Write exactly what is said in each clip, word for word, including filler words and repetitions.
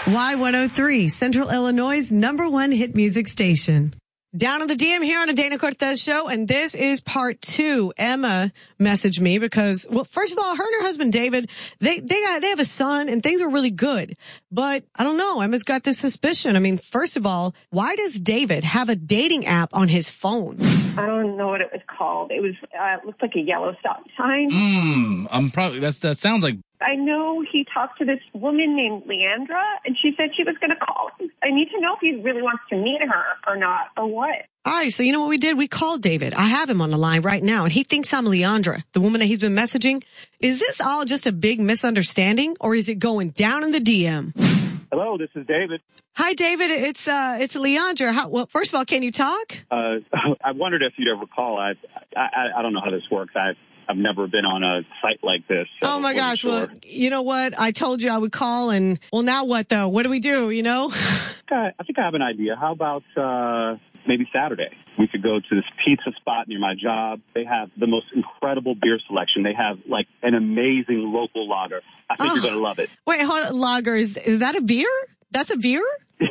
Y one oh three, Central Illinois' number one hit music station. Down in the D M here on the Dana Cortez Show, and this is part two. Emma messaged me because, well, first of all, her and her husband David, they they got they have a son, and things are really good. But I don't know, Emma's got this suspicion. I mean, first of all, why does David have a dating app on his phone? I don't know what it was called. It was uh, it looked like a yellow stop sign. Hmm. I'm probably that's that sounds like. I know he talked to this woman named Leandra, and she said she was going to call him. I need to know if he really wants to meet her or not, or what. All right, so you know what we did? We called David. I have him on the line right now, and he thinks I'm Leandra, the woman that he's been messaging. Is this all just a big misunderstanding, or is it going down in the D M? Hello, this is David. Hi, David. It's uh, it's Leandra. How, well, first of all, can you talk? Uh, I wondered if you'd ever call. I, I I don't know how this works. I've I've never been on a site like this. So oh my gosh! Sure. Well, you know what? I told you I would call, and well, now what though? What do we do? You know? I, I think I have an idea. How about uh, maybe Saturday? We could go to this pizza spot near my job. They have the most incredible beer selection. They have like an amazing local lager. I think oh. you're gonna love it. Wait, hold on. Lager is is that a beer? That's a beer? Yeah,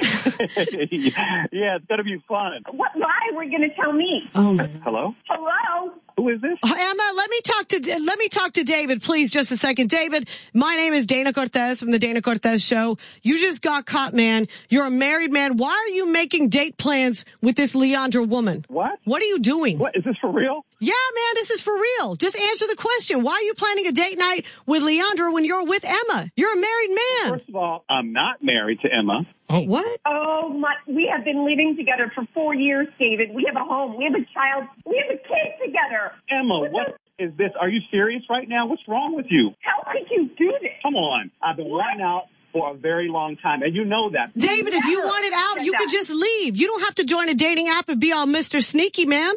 it's gonna be fun. What lie were you going to tell me? Oh. Hello? Hello? Who is this? Emma, let me talk to let me talk to David, please, just a second. David, my name is Dana Cortez from the Dana Cortez Show. You just got caught, man. You're a married man. Why are you making date plans with this Leandra woman? What? What are you doing? What, is this for real? Yeah, man, this is for real. Just answer the question. Why are you planning a date night with Leandra when you're with Emma? You're a married man. First of all, I'm not married to Emma. Oh, what? Oh, my. We have been living together for four years, David. We have a home. We have a child. We have a kid together. Emma, what, what is this? Are you serious right now? What's wrong with you? How could you do this? Come on. I've been wanting out for a very long time, and you know that. David, if you wanted out, you could just leave. You don't have to join a dating app and be all Mister Sneaky, man.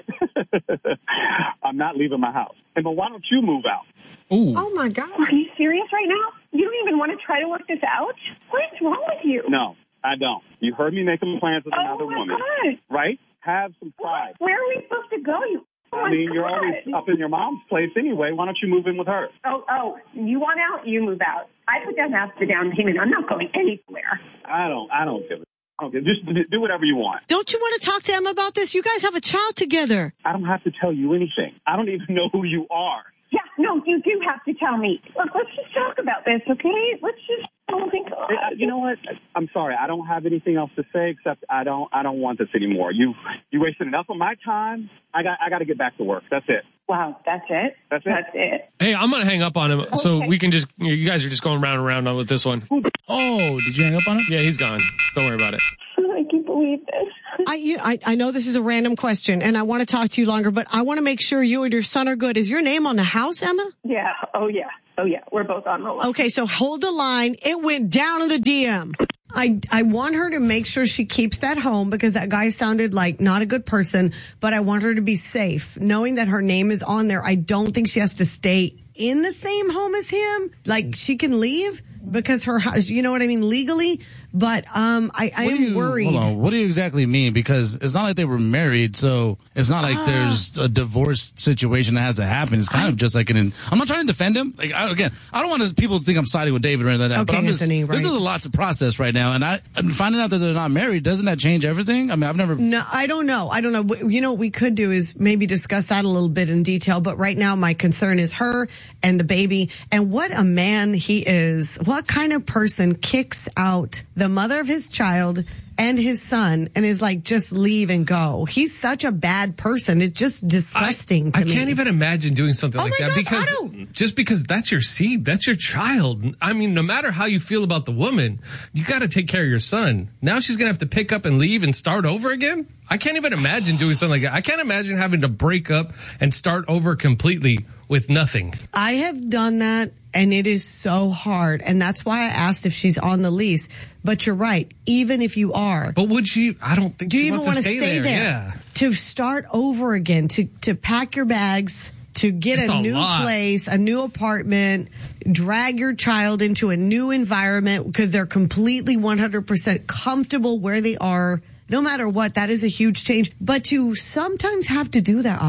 I'm not leaving my house. Emma, why don't you move out? Ooh. Oh, my God. Are you serious right now? You don't even want to try to work this out? What is wrong with you? No, I don't. You heard me making plans with oh another my woman. God. Right? Have some pride. Where are we supposed to go? You Oh I mean, God. you're always up in your mom's place anyway. Why don't you move in with her? Oh, oh, you want out? You move out. I put down half the down payment. I'm not going anywhere. I don't, I don't give it. Okay, just do whatever you want. Don't you want to talk to Emma about this? You guys have a child together. I don't have to tell you anything. I don't even know who you are. Yeah, no, you do have to tell me. Look, let's just talk about this, okay? Let's just. Oh my God. You know what? I'm sorry. I don't have anything else to say except I don't. I don't want this anymore. You you wasted enough of my time. I got. I got to get back to work. That's it. Wow, that's it. That's it. That's it. Hey, I'm gonna hang up on him, okay. so we can just. You guys are just going round and round on with this one. Oh, did you hang up on him? Yeah, he's gone. Don't worry about it. I can't believe this. I, I I know this is a random question, and I want to talk to you longer, but I want to make sure you and your son are good. Is your name on the house, Emma? Yeah. Oh, yeah. Oh, yeah. We're both on the line. Okay, so hold the line. It went down in the D M. I, I want her to make sure she keeps that home because that guy sounded like not a good person, but I want her to be safe. Knowing that her name is on there, I don't think she has to stay in the same home as him. Like, she can leave because her house, you know what I mean, legally. But um, I, I am you, worried. Hold on. What do you exactly mean? Because it's not like they were married, so it's not like uh, there's a divorce situation that has to happen. It's kind I, of just like an. I'm not trying to defend him. Like I, again, I don't want to, people to think I'm siding with David or anything like that. Okay, but I'm Anthony, just, right. This is a lot to process right now, and I and finding out that they're not married, doesn't that change everything? I mean, I've never. No, I don't know. I don't know. You know, what we could do is maybe discuss that a little bit in detail. But right now, my concern is her and the baby, and what a man he is. What kind of person kicks out the mother of his child and his son and is like, just leave and go? He's such a bad person. It's just disgusting I, to I me. can't even imagine doing something oh like my that gosh, because just because that's your seed, that's your child. I mean, no matter how you feel about the woman, you got to take care of your son. Now she's going to have to pick up and leave and start over again. I can't even imagine doing something like that. I can't imagine having to break up and start over completely with nothing. I have done that, and it is so hard. And that's why I asked if she's on the lease. But you're right. Even if you are. But would she? I don't think do you she even wants want to to stay, stay there? there. Yeah. To start over again, to, to pack your bags, to get It's a a new lot. place, a new apartment, drag your child into a new environment because they're completely one hundred percent comfortable where they are. No matter what, that is a huge change. But to sometimes have to do that, Otto,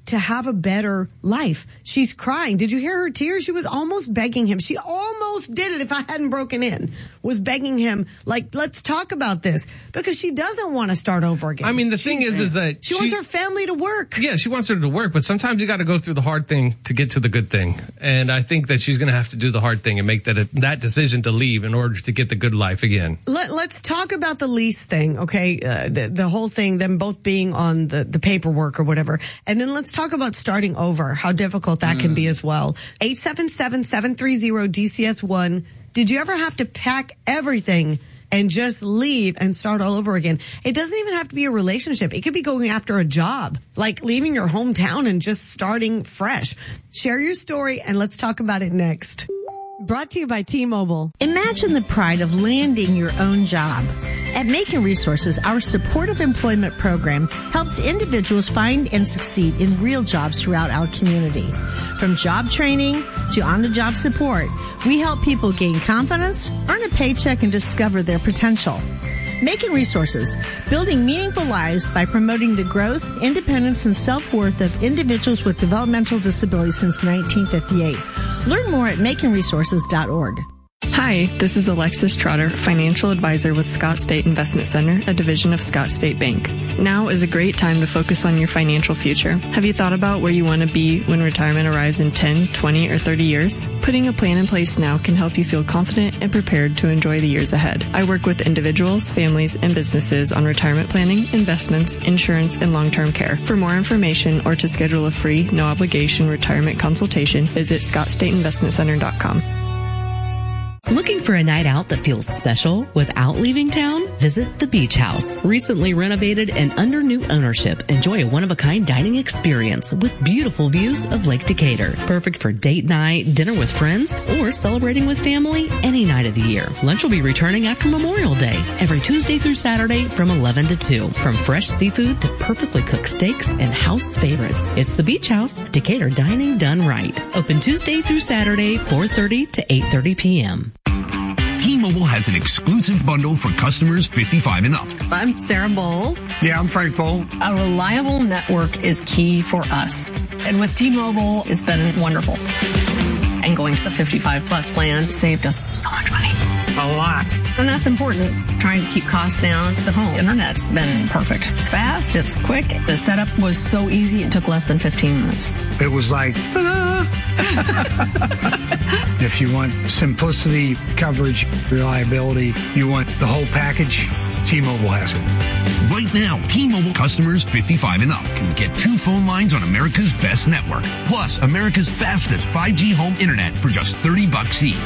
to have a better life. She's crying. Did you hear her tears? She was almost begging him. She almost did it if I hadn't broken in. Was begging him, like, let's talk about this. Because she doesn't want to start over again. I mean, the she, thing is, is that she, she wants her family to work. Yeah, she wants her to work, but sometimes you got to go through the hard thing to get to the good thing. And I think that she's going to have to do the hard thing and make that that decision to leave in order to get the good life again. Let, let's talk about the lease thing, okay? Uh, the, the whole thing, them both being on the, the paperwork or whatever. And then let's talk about starting over, how difficult that mm. can be as well. eight seven seven, seven three zero, D C S one. Did you ever have to pack everything and just leave and start all over again? It doesn't even have to be a relationship. It could be going after a job, like leaving your hometown and just starting fresh. Share your story and let's talk about it next. Brought to you by T-Mobile. Imagine the pride of landing your own job. At Macon Resources, our supportive employment program helps individuals find and succeed in real jobs throughout our community. From job training to on-the-job support, we help people gain confidence, earn a paycheck, and discover their potential. Macon Resources, building meaningful lives by promoting the growth, independence, and self-worth of individuals with developmental disabilities since nineteen fifty-eight. Learn more at macon resources dot org. Hi, this is Alexis Trotter, financial advisor with Scott State Investment Center, a division of Scott State Bank. Now is a great time to focus on your financial future. Have you thought about where you want to be when retirement arrives in ten, twenty, or thirty years? Putting a plan in place now can help you feel confident and prepared to enjoy the years ahead. I work with individuals, families, and businesses on retirement planning, investments, insurance, and long-term care. For more information or to schedule a free, no-obligation retirement consultation, visit scott state investment center dot com. Looking for a night out that feels special without leaving town? Visit the Beach House. Recently renovated and under new ownership, enjoy a one-of-a-kind dining experience with beautiful views of Lake Decatur. Perfect for date night, dinner with friends, or celebrating with family any night of the year. Lunch will be returning after Memorial Day, every Tuesday through Saturday from eleven to two. From fresh seafood to perfectly cooked steaks and house favorites. It's the Beach House, Decatur dining done right. Open Tuesday through Saturday, four thirty to eight thirty p.m. T-Mobile has an exclusive bundle for customers fifty-five and up. I'm Sarah Bowl. Yeah, I'm Frank Bowl. A reliable network is key for us. And with T-Mobile, it's been wonderful. And going to the fifty-five plus plan saved us so much money. A lot. And that's important. Trying to keep costs down. The home internet's been perfect. It's fast. It's quick. The setup was so easy. It took less than fifteen minutes. It was like, ah. If you want simplicity, coverage, reliability, you want the whole package, T-Mobile has it. Right now, T-Mobile customers fifty-five and up can get two phone lines on America's best network, plus America's fastest five G home internet for just thirty bucks each.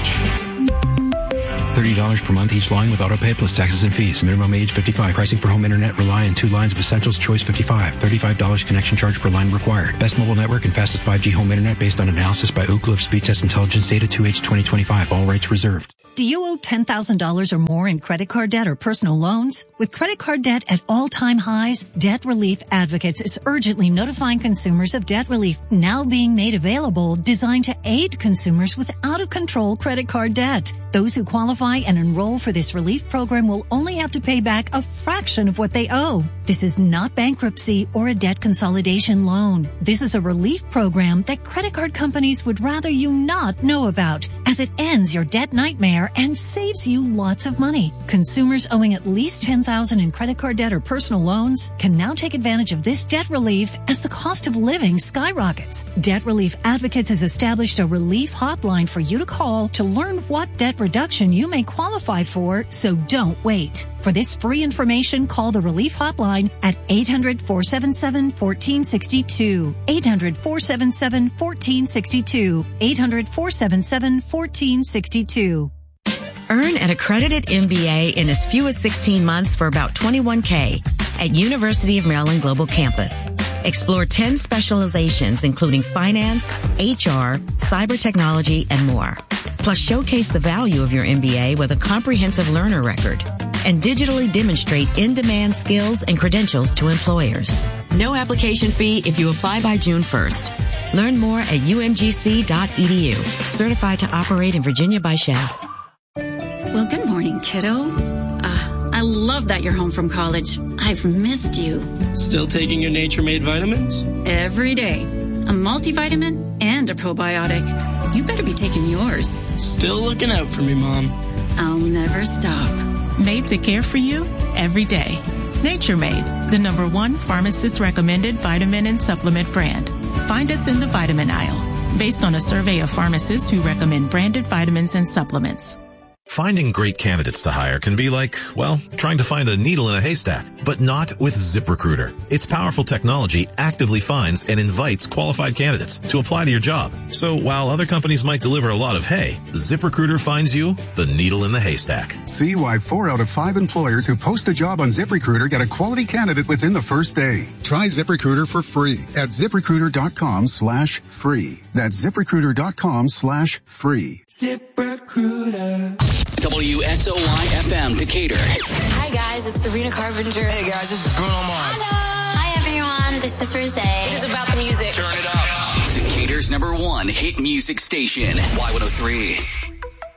thirty dollars per month each line with autopay plus taxes and fees. Minimum age fifty-five. Pricing for home internet rely on two lines of Essentials Choice fifty-five. thirty-five dollars connection charge per line required. Best mobile network and fastest five G home internet based on analysis by Ookla of Speed Test Intelligence data two H twenty twenty-five. All rights reserved. Do you owe ten thousand dollars or more in credit card debt or personal loans? With credit card debt at all-time highs, Debt Relief Advocates is urgently notifying consumers of debt relief now being made available, designed to aid consumers with out-of-control credit card debt. Those who qualify and enroll for this relief program will only have to pay back a fraction of what they owe. This is not bankruptcy or a debt consolidation loan. This is a relief program that credit card companies would rather you not know about, as it ends your debt nightmare and saves you lots of money. Consumers owing at least ten thousand dollars in credit card debt or personal loans can now take advantage of this debt relief as the cost of living skyrockets. Debt Relief Advocates has established a relief hotline for you to call to learn what debt reduction you may qualify for, so don't wait. For this free information, call the Relief Hotline at eight hundred, four seven seven, one four six two. eight hundred, four seven seven, one four six two. eight hundred, four seven seven, one four six two. Earn an accredited M B A in as few as sixteen months for about twenty-one K at University of Maryland Global Campus. Explore ten specializations, including finance, H R, cyber technology, and more. Plus, showcase the value of your M B A with a comprehensive learner record and digitally demonstrate in-demand skills and credentials to employers. No application fee if you apply by June first. Learn more at U M G C dot E D U. Certified to operate in Virginia by S H A. Well, good morning, kiddo. Uh, I love that you're home from college. I've missed you. Still taking your Nature Made vitamins? Every day. a multivitamin, and a probiotic. You better be taking yours. Still looking out for me, Mom. I'll never stop. Made to care for you every day. Nature Made, the number one pharmacist recommended vitamin and supplement brand. Find us in the vitamin aisle, based on a survey of pharmacists who recommend branded vitamins and supplements. Finding great candidates to hire can be like, well, trying to find a needle in a haystack, but not with ZipRecruiter. Its powerful technology actively finds and invites qualified candidates to apply to your job. So while other companies might deliver a lot of hay, ZipRecruiter finds you the needle in the haystack. See why four out of five employers who post a job on ZipRecruiter get a quality candidate within the first day. Try ZipRecruiter for free at ZipRecruiter.com slash free. That's ZipRecruiter.com slash free. ZipRecruiter. W S O Y F M Decatur. Hi guys, it's Sabrina Carpenter. Hey guys, this is Bruno Mars. Hello. Hi everyone, this is Rosé. It is about the music. Turn it up. Decatur's number one hit music station, Y one oh three.